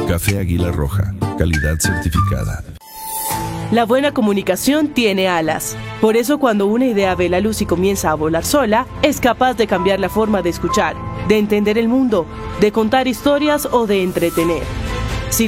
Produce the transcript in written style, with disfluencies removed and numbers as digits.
Café Águila Roja, calidad certificada. La buena comunicación tiene alas. Por eso cuando una idea ve la luz y comienza a volar sola, es capaz de cambiar la forma de escuchar, de entender el mundo, de contar historias o de entretener.